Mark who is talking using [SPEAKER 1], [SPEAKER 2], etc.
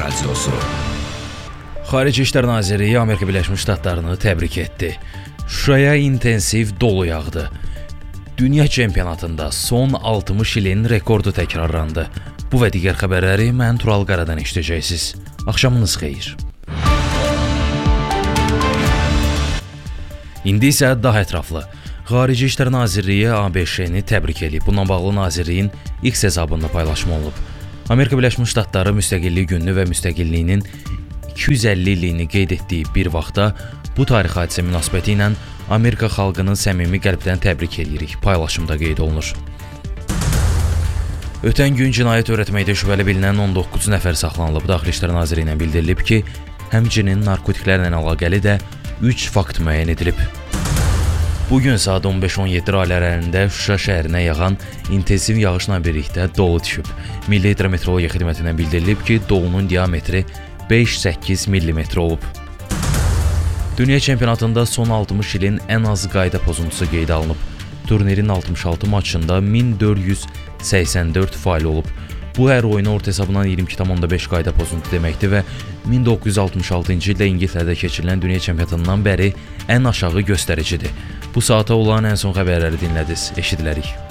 [SPEAKER 1] Radiosu.
[SPEAKER 2] Xarici İşlər Nazirliyi Amerika Birləşmiş Ştatlarını təbrik etdi. Şuşaya intensiv dolu yağdı. Dünya çempionatında son 60 ilin rekordu təkrarlandı. Bu və digər xəbərləri mən Tural Qaradan eşidəcəksiniz. Axşamınız xeyir. İndi isə daha ətraflı. Xarici İşlər Nazirliyi ABŞ-ni təbrik edib. Bununla bağlı Nazirliyin X hesabında paylaşma olunub. Amerika Birləşmiş Ştatları müstəqillik gününü və müstəqilliyinin 250 illiyini qeyd etdiyi bir vaxtda bu tarix hadisə münasibəti ilə Amerika xalqını səmimi qəlbdən təbrik edirik. Paylaşımda qeyd olunur. Ötən gün cinayət törətməkdə şübhəli bilinən 19 nəfər saxlanılıb. Daxili İşlər Nazirliyinə bildirilib ki, həmçinin narkotiklərlə əlaqəli də 3 fakt müəyyən edilib. Bugün saat 15-17 rayələrində Şuşa şəhərinə yağan intensiv yağışla birlikdə dolu düşüb. Milli Hidrometeorologiya Xidmətindən bildirilib ki, dolunun diametri 5-8 mm olub. Dünya çempionatında son 60 ilin ən az qayda pozuntusu qeydə alınıb. Turnirin 66 maçında 1484 faal olub. Bu hər oyuna orta hesabından 22,5 qayda pozuntu deməkdir və 1966-cı ildə İngiltərədə keçirilən dünya çempionatından bəri ən aşağı göstəricidir. Bu saata olan ən son xəbərləri dinlədiniz, eşidilərik.